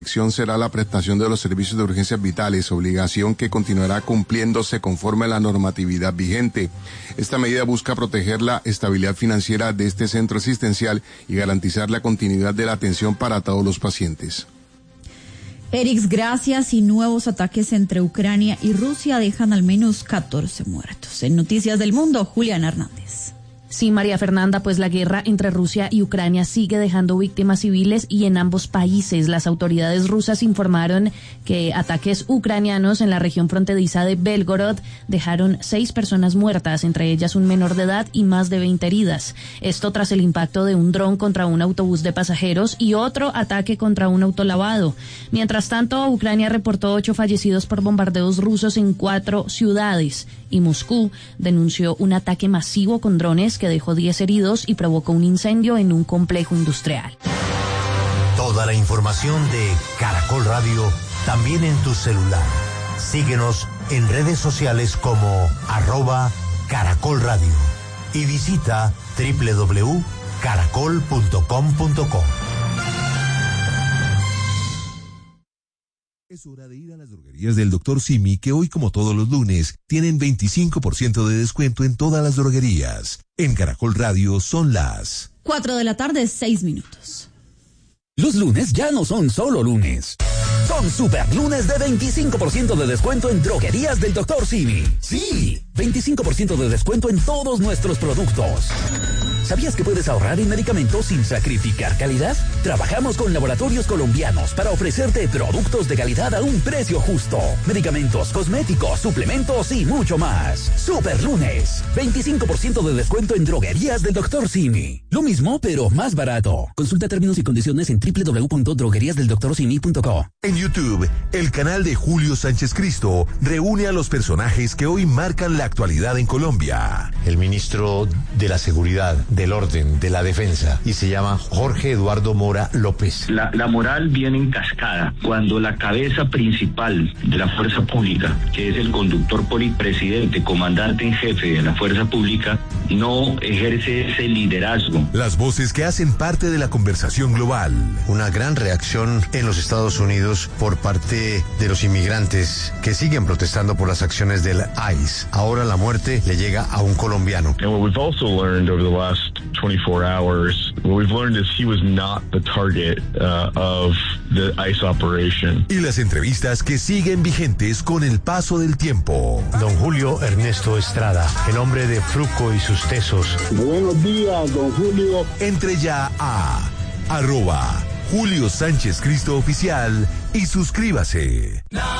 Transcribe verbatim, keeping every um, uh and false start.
Será la prestación de los servicios de urgencias vitales, obligación que continuará cumpliéndose conforme a la normatividad vigente. Esta medida busca proteger la estabilidad financiera de este centro asistencial y garantizar la continuidad de la atención para todos los pacientes. Erix, gracias. Y nuevos ataques entre Ucrania y Rusia dejan al menos catorce muertos. En Noticias del Mundo, Juliana Hernández. Sí, María Fernanda, pues la guerra entre Rusia y Ucrania sigue dejando víctimas civiles y en ambos países. Las autoridades rusas informaron que ataques ucranianos en la región fronteriza de Belgorod dejaron seis personas muertas, entre ellas un menor de edad y más de veinte heridas. Esto tras el impacto de un dron contra un autobús de pasajeros y otro ataque contra un autolavado. Mientras tanto, Ucrania reportó ocho fallecidos por bombardeos rusos en cuatro ciudades y Moscú denunció un ataque masivo con drones que dejó diez heridos y provocó un incendio en un complejo industrial. Toda la información de Caracol Radio también en tu celular. Síguenos en redes sociales como arroba Caracol Radio y visita doble u doble u doble u punto caracol punto com punto co. Es hora de ir a las droguerías del doctor Simi, que hoy, como todos los lunes, tienen veinticinco por ciento de descuento en todas las droguerías. En Caracol Radio son las cuatro de la tarde, seis minutos. Los lunes ya no son solo lunes. Son super lunes de veinticinco por ciento de descuento en droguerías del doctor Simi. Sí, veinticinco por ciento de descuento en todos nuestros productos. ¿Sabías que puedes ahorrar en medicamentos sin sacrificar calidad? Trabajamos con laboratorios colombianos para ofrecerte productos de calidad a un precio justo. Medicamentos, cosméticos, suplementos y mucho más. Super lunes, veinticinco por ciento de descuento en droguerías del doctor Simi. Lo mismo, pero más barato. Consulta términos y condiciones en doble u doble u doble u punto droguerías del doctor simi punto co. En YouTube, el canal de Julio Sánchez Cristo reúne a los personajes que hoy marcan la actualidad en Colombia. El ministro de la Seguridad, del Orden, de la Defensa, y se llama Jorge Eduardo Mora López. La, la moral viene en cascada. Cuando la cabeza principal de la fuerza pública, que es el conductor polipresidente, comandante en jefe de la fuerza pública, no ejerce ese liderazgo. Las voces que hacen parte de la conversación global. Una gran reacción en los Estados Unidos por parte de los inmigrantes que siguen protestando por las acciones del I C E. Ahora la muerte le llega a un colombiano. And what we've also learned over the last twenty-four hours, what we've learned is he was not the target uh, of the I C E operation. Y las entrevistas que siguen vigentes con el paso del tiempo. Don Julio Ernesto Estrada, el hombre de Fruco y sus tesos. Buenos días, don Julio. Entre ya a arroba Julio Sánchez Cristo Oficial y suscríbase.